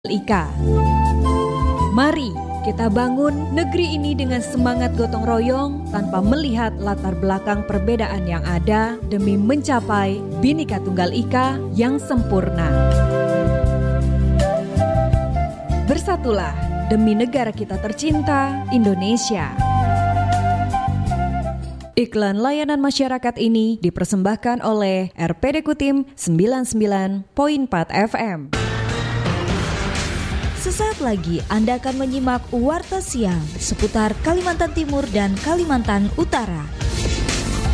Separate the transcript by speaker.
Speaker 1: Ika. Mari kita bangun negeri ini dengan semangat gotong royong tanpa melihat latar belakang perbedaan yang ada demi mencapai Bhinneka Tunggal Ika yang sempurna. Bersatulah demi negara kita tercinta, Indonesia. Iklan layanan masyarakat ini dipersembahkan oleh RPD Kutim 99.4 FM.
Speaker 2: Sesaat lagi Anda akan menyimak Warta Siang seputar Kalimantan Timur dan Kalimantan Utara.